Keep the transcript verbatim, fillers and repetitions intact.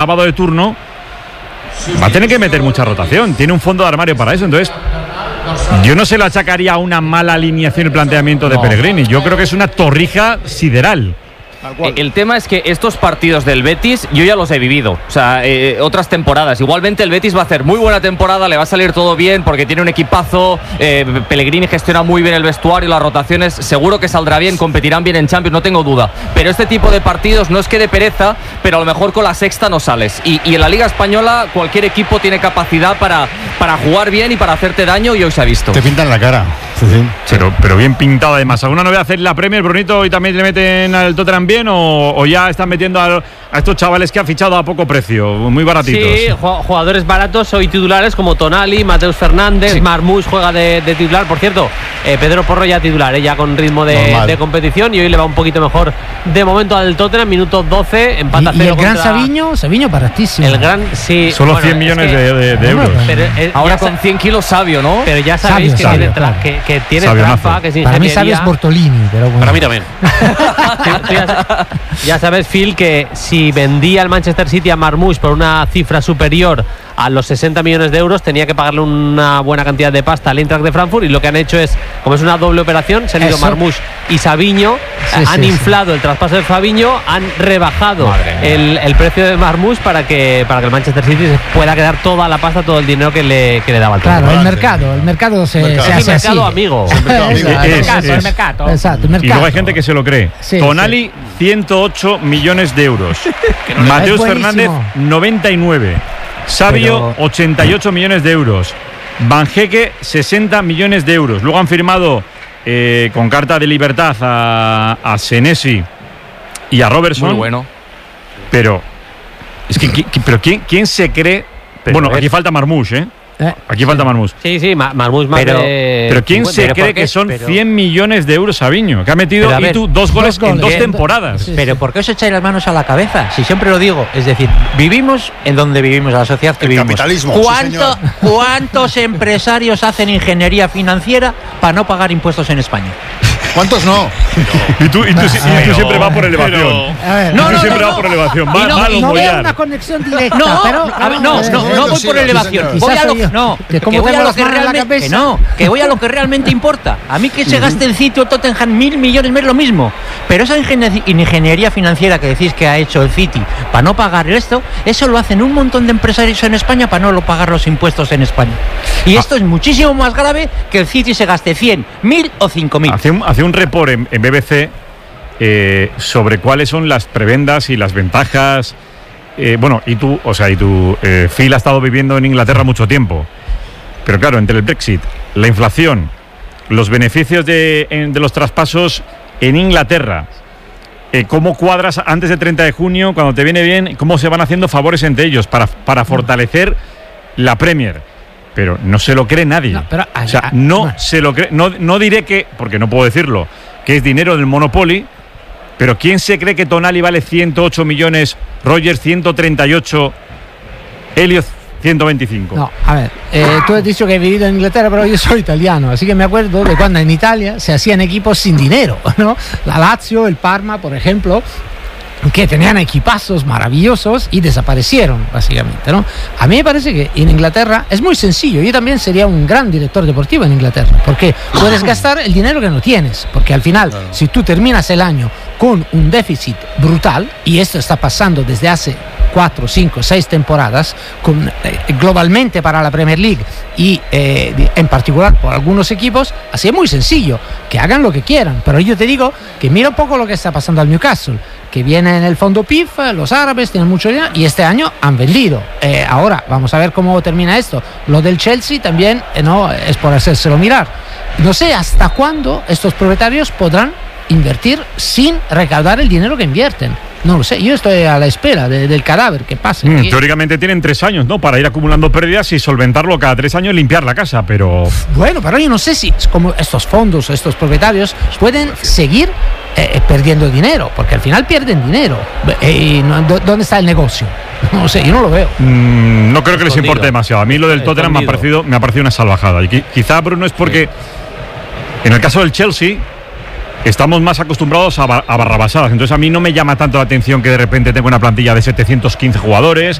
lavado de turno, va a tener que meter mucha rotación. Tiene un fondo de armario para eso. Entonces, yo no se lo achacaría a una mala alineación y planteamiento de no. Pellegrini. Yo creo que es una torrija sideral. El tema es que estos partidos del Betis yo ya los he vivido, o sea, eh, otras temporadas. Igualmente el Betis va a hacer muy buena temporada, le va a salir todo bien porque tiene un equipazo, eh, Pellegrini gestiona muy bien el vestuario, las rotaciones, seguro que saldrá bien, competirán bien en Champions, no tengo duda. Pero este tipo de partidos no es que de pereza, pero a lo mejor con la sexta no sales. Y, y en la Liga Española cualquier equipo tiene capacidad para, para jugar bien y para hacerte daño, y hoy se ha visto. Te pintan la cara. Sí, sí. Pero, pero bien pintado además. ¿Alguna novedad hacer la Premier, Brunito? ¿Y también le meten al Tottenham bien o, o ya están metiendo a, a estos chavales que ha fichado a poco precio, muy baratitos? Sí, jugadores baratos hoy titulares como Tonali, Mateus Fernández, sí. Marmoush juega de, de titular. Por cierto, eh, Pedro Porro ya titular, eh, ya con ritmo de, de competición, y hoy le va un poquito mejor de momento al Tottenham. Minuto doce, empata y, cero. Y el gran contra... Savinho, Savinho baratísimo. El gran, sí. Solo bueno, cien millones es que, de, de, de euros. Pero, eh, ahora con cien kilos Sabio, ¿no? Pero ya sabéis sabio, que, sabio, tiene tra- claro. que, que tiene Sabio trampa, nazo. que es Para ingeniería. mí sabes Bortolini, pero bueno. Para mí también. Tú, tú ya, ya sabes, Phil, que si vendía el Manchester City a Marmoush por una cifra superior a los sesenta millones de euros, tenía que pagarle una buena cantidad de pasta al Eintracht de Frankfurt, y lo que han hecho es, como es una doble operación, se han ido Marmoush y Savinho, sí, han sí, inflado sí. el traspaso de Fabinho, han rebajado el, el precio de Marmoush para que, para que el Manchester City pueda quedar toda la pasta, todo el dinero que le, que le daba al Claro, todo. el mercado, el mercado se, mercado. se Es hace el mercado así. amigo. Es el mercado amigo. Es, Es, mercado, es. el mercado. Exacto, el mercado. Y luego hay gente que se lo cree. Sí, Tonali, sí. ciento ocho millones de euros. no Mateus es Fernández, noventa y nueve. Sabio, Pero... ochenta y ocho millones de euros. Banjeque, sesenta millones de euros. Luego han firmado eh, con carta de libertad a, a Senesi y a Robertson. Muy bueno. Pero, es que, que, pero ¿quién, ¿quién se cree? Pero bueno, aquí falta Marmoush, ¿eh? Eh, Aquí falta Marmoush. Sí, sí, Marmoush más Pero- de Pero ¿quién cincuenta. se ¿Pero cree por qué? que son Pero- cien millones de euros Savinho? Que ha metido Pero a y ver, tú dos goles dos en dos goles. temporadas. Sí. Pero ¿por qué os echáis las manos a la cabeza? Si siempre lo digo, es decir, vivimos en donde vivimos, la sociedad que El vivimos. capitalismo, sí, ¿Cuánto- señor. ¿Cuántos empresarios hacen ingeniería financiera para no pagar impuestos en España? ¿Cuántos no? Y tú, y tú, y tú siempre vas por elevación. A ver, Y No, tú no, siempre no, vas por no. elevación. Y Va, no- malo y no veo mollar. una conexión directa, No, pero a ver, no, eh, no, eh, no voy sí, por sí, elevación. señor. Voy a Quizás lo soy yo. no, Que que como voy a tengo lo las que manos en la realmente que cabeza. no, que voy a lo que realmente importa. A mí que se gaste el City o Tottenham mil millones me es lo mismo. Pero esa ingenie- ingeniería financiera que decís que ha hecho el City para no pagar esto, eso lo hacen un montón de empresarios en España para no lo pagar los impuestos en España. Y esto es muchísimo más grave que el City se gaste cien, mil o cinco mil. Hace un, hace un report en, en B B C eh, sobre cuáles son las prebendas y las ventajas. Eh, bueno, y tú, o sea, y tú, eh, Phil ha estado viviendo en Inglaterra mucho tiempo. Pero claro, entre el Brexit, la inflación, los beneficios de, en- de los traspasos en Inglaterra, eh, cómo cuadras antes del treinta de junio, cuando te viene bien, cómo se van haciendo favores entre ellos para, para fortalecer la Premier. Pero no se lo cree nadie. No, pero, o sea, ah, no bueno. se lo cree. No, no diré que, porque no puedo decirlo, que es dinero del Monopoly, pero ¿quién se cree que Tonali vale ciento ocho millones, Rogers ciento treinta y ocho, Elliot ciento veinticinco? No, a ver, eh, tú has dicho que he vivido en Inglaterra, pero yo soy italiano, así que me acuerdo de cuando en Italia se hacían equipos sin dinero, ¿no? La Lazio, el Parma, por ejemplo, que tenían equipazos maravillosos y desaparecieron, básicamente, ¿no? A mí me parece que en Inglaterra es muy sencillo. Yo también sería un gran director deportivo en Inglaterra, porque puedes gastar el dinero que no tienes, porque al final, claro, si tú terminas el año con un déficit brutal, y esto está pasando desde hace cuatro, cinco, seis temporadas, con, eh, globalmente para la Premier League y eh, en particular por algunos equipos, así es muy sencillo, que hagan lo que quieran. Pero yo te digo que mira un poco lo que está pasando al Newcastle, que viene en el fondo P I F, los árabes tienen mucho dinero y este año han vendido. Eh, ahora vamos a ver cómo termina esto. Lo del Chelsea también eh, no es por hacérselo mirar. No sé hasta cuándo estos propietarios podrán invertir sin recaudar el dinero que invierten. No lo sé, yo estoy a la espera de, del cadáver que pase. Mm, teóricamente tienen tres años, ¿no? Para ir acumulando pérdidas y solventarlo cada tres años, limpiar la casa, pero... Bueno, pero yo no sé si como estos fondos, estos propietarios pueden seguir eh, perdiendo dinero, porque al final pierden dinero. Eh, y no, ¿dónde está el negocio? No sé, yo no lo veo. Mm, no creo que les Escondido. importe demasiado. A mí lo del Tottenham me ha parecido, me ha parecido una salvajada. Y qui- quizá, Bruno, es porque en el caso del Chelsea estamos más acostumbrados a, ba- a barrabasadas. Entonces a mí no me llama tanto la atención que de repente tenga una plantilla de setecientos quince jugadores,